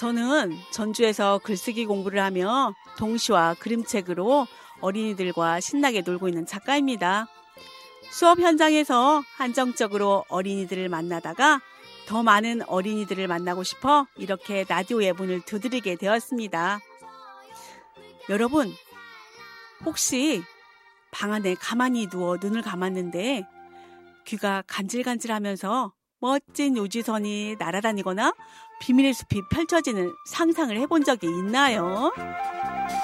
저는 전주에서 글쓰기 공부를 하며 동시와 그림책으로 어린이들과 신나게 놀고 있는 작가입니다. 수업 현장에서 한정적으로 어린이들을 만나다가 더 많은 어린이들을 만나고 싶어 이렇게 라디오의 문을 두드리게 되었습니다. 여러분, 혹시 방 안에 가만히 누워 눈을 감았는데 귀가 간질간질하면서 멋진 우주선이 날아다니거나 비밀의 숲이 펼쳐지는 상상을 해본 적이 있나요?